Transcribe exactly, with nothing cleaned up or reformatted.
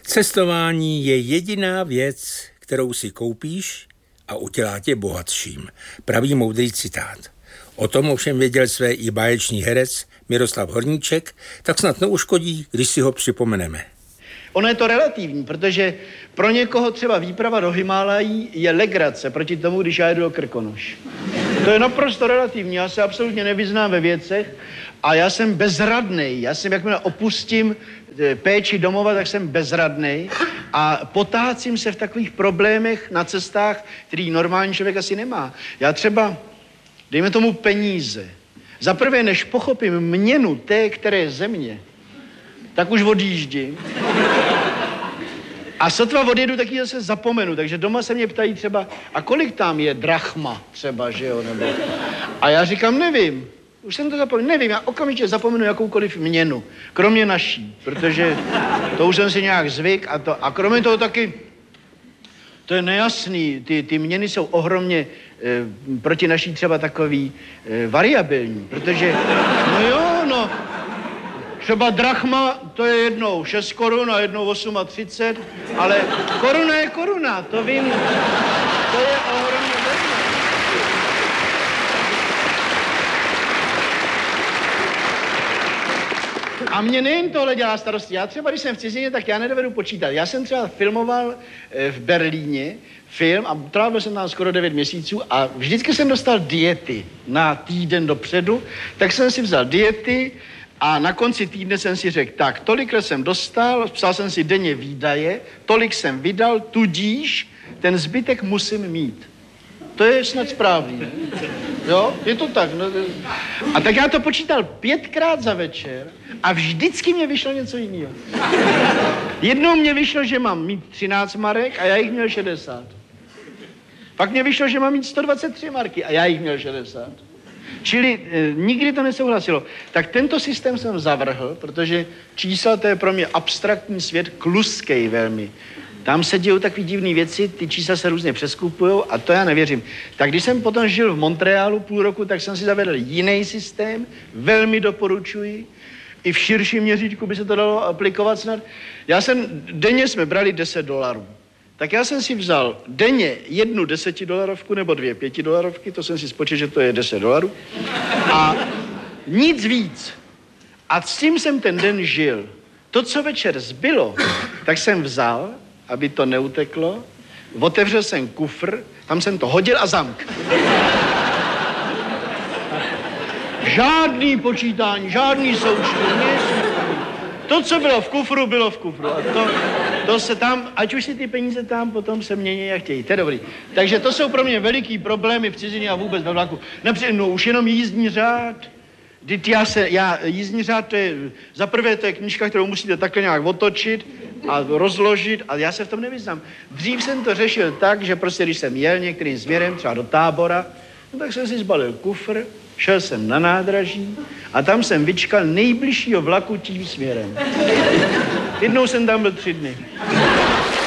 Cestování je jediná věc, kterou si koupíš a udělá tě bohatším. Pravý moudrý citát. O tom ovšem věděl své i báječný herec Miroslav Horníček, tak snad neuškodí, když si ho připomeneme. Ono je to relativní, protože pro někoho třeba výprava do Himálají je legrace proti tomu, když já jedu do Krkonoš. To je naprosto relativní, já se absolutně nevyznám ve věcech a já jsem bezradnej. Já jsem, jakmile opustím péči domova, tak jsem bezradnej a potácím se v takových problémech na cestách, který normální člověk asi nemá. Já třeba, dejme tomu peníze. Za prvé, než pochopím měnu té, které země, tak už odjíždím. A sotva odjedu, tak ji zase zapomenu. Takže doma se mě ptají třeba, a kolik tam je drachma třeba, že jo, nebo... A já říkám, nevím. Už jsem to zapomněl, nevím, já okamžitě zapomenu jakoukoliv měnu, kromě naší, protože to už jsem si nějak zvyk a to, a kromě toho taky, to je nejasný, ty, ty měny jsou ohromně e, proti naší třeba takový e, variabilní, protože, no jo, no, třeba drachma, to je jednou šest korun a jednou třicet osm, ale koruna je koruna, to vím, to je ohromně zajímavé. A mě nejen tohle dělá starosti. Já třeba, když jsem v cizině, tak já nedovedu počítat. Já jsem třeba filmoval v Berlíně film a trávil jsem tam skoro devět měsíců a vždycky jsem dostal diety na týden dopředu, tak jsem si vzal diety a na konci týdne jsem si řekl, tak tolikhle jsem dostal, psal jsem si denně výdaje, tolik jsem vydal, tudíž ten zbytek musím mít. To je snad správný, ne? Jo, je to tak. No. A tak já to počítal pětkrát za večer a vždycky mě vyšlo něco jiného. Jednou mě vyšlo, že mám mít třináct marek a já jich měl šedesát. Pak mě vyšlo, že mám mít sto dvacet tři marky a já jich měl šedesát. Čili e, nikdy to nesouhlasilo. Tak tento systém jsem zavrhl, protože čísla to je pro mě abstraktní svět, kluskej velmi. Tam se dějou takové divné věci, ty čísla se různě přeskupujou a to já nevěřím. Tak když jsem potom žil v Montrealu půl roku, tak jsem si zavedl jiný systém, velmi doporučuji. I v širším měřítku by se to dalo aplikovat snad. Já jsem, denně jsme brali deset dolarů. Tak já jsem si vzal denně jednu desetidolarovku nebo dvě pětidolarovky, to jsem si spočítal, že to je deset dolarů. A nic víc. A s tím jsem ten den žil. To, co večer zbylo, tak jsem vzal, aby to neuteklo, otevřel jsem kufr, tam jsem to hodil a zamk. Žádný počítání, žádný součty, nic. To, co bylo v kufru, bylo v kufru. A to, to se tam, ať už si ty peníze tam potom se mění, jak chtějí. To je dobrý. Takže to jsou pro mě veliký problémy v cizině a vůbec ve vlaku. Například, no už jenom jízdní řád. Vždyť já se, já, jízdní řád, to je, za prvé to je knížka, kterou musíte takhle nějak otočit a rozložit a já se v tom nevyznám. Dřív jsem to řešil tak, že prostě, když jsem jel některým směrem, třeba do Tábora, no tak jsem si zbalil kufr, šel jsem na nádraží a tam jsem vyčkal nejbližšího vlaku tím směrem. Jednou jsem tam byl tři dny.